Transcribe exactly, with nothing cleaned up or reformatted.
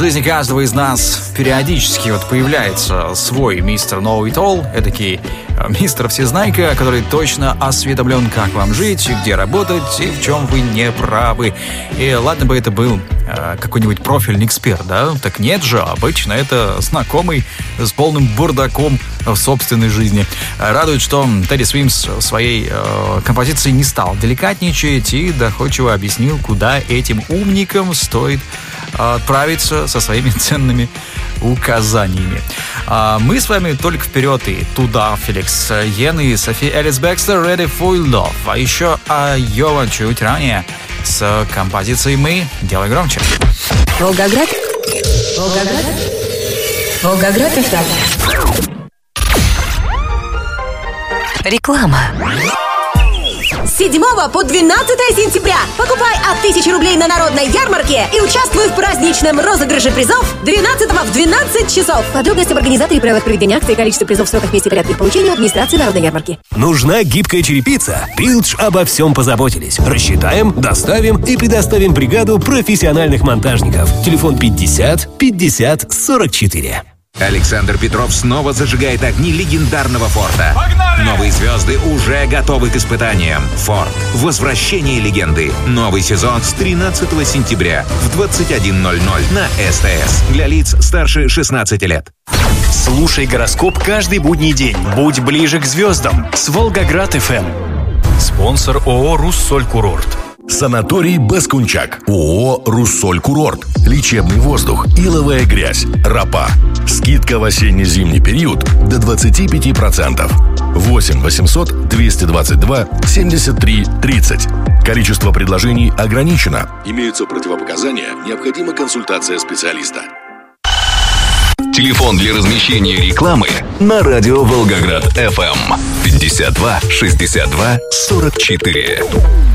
жизни каждого из нас периодически вот появляется свой мистер Know-it-all, эдакий мистер Всезнайка, который точно осведомлен, как вам жить, где работать и в чем вы не правы. И ладно бы это был э, какой-нибудь профильный эксперт, да? Так нет же, обычно это знакомый с полным бардаком в собственной жизни. Радует, что Тедди Свимс в своей э, композиции не стал деликатничать и доходчиво объяснил, куда этим умникам стоит отправиться со своими ценными указаниями. А мы с вами только вперед и туда. Феликс Йен и Софи Элис Бекстер Ready for Love. А еще Айова чуть ранее с композицией «Мы». Делай громче. Волгоград. Волгоград. Волгоград эф эм. Реклама. С седьмого по двенадцатое сентября покупай от тысячи рублей на народной ярмарке и участвуй в праздничном розыгрыше призов двенадцатого в двенадцать часов. Подробности об организаторе и правилах проведения акции, количество призов, сроках, месте и порядке их получения администрации народной ярмарки. Нужна гибкая черепица? Билдж обо всем позаботились. Рассчитаем, доставим и предоставим бригаду профессиональных монтажников. Телефон пятьдесят пятьдесят сорок четыре. Александр Петров снова зажигает огни легендарного Форда. Погнали! Новые звезды уже готовы к испытаниям. Форд. Возвращение легенды. Новый сезон с тринадцатого сентября в двадцать один ноль ноль на СТС. Для лиц старше шестнадцати лет. Слушай гороскоп каждый будний день. Будь ближе к звездам с Волгоград эф эм. Спонсор ООО «Руссоль Курорт». Санаторий Баскунчак. ООО «Руссоль Курорт». Лечебный воздух, иловая грязь, ропа. Скидка в осенне-зимний период до двадцать пять процентов. восемь восемьсот двести двадцать два семьдесят три тридцать. Количество предложений ограничено. Имеются противопоказания, необходима консультация специалиста. Телефон для размещения рекламы на радио Волгоград эф эм пятьдесят два шестьдесят два сорок четыре.